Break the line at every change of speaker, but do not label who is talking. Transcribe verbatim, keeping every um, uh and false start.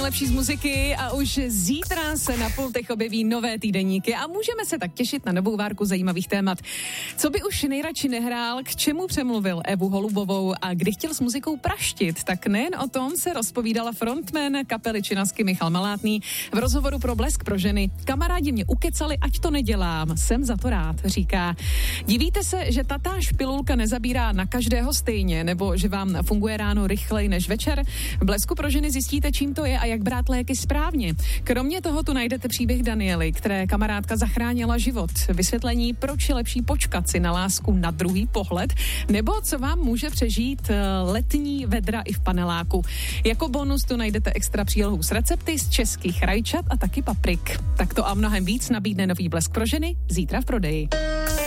Lepší z muziky a už zítra se na pultech objeví nové týdeníky a můžeme se tak těšit na novou várku zajímavých témat. Co by už nejradši nehrál, k čemu přemluvil Evu Holubovou a kdy chtěl s muzikou praštit, tak nejen o tom se rozpovídala frontman kapely Činasky Michal Malátný v rozhovoru pro Blesk pro ženy. Kamarádi mě ukecali, ať to nedělám, jsem za to rád, říká. Divíte se, že tatáž pilulka nezabírá na každého stejně, nebo že vám funguje ráno rychleji než večer? V Blesku pro ženy zjistíte, čím to je a jak brát léky správně. Kromě toho tu najdete příběh Daniely, které kamarádka zachránila život. Vysvětlení, proč je lepší počkat si na lásku na druhý pohled, nebo co vám může přežít letní vedra i v paneláku. Jako bonus tu najdete extra přílohu s recepty z českých rajčat a taky paprik. Tak to a mnohem víc nabídne nový Blesk pro ženy zítra v prodeji.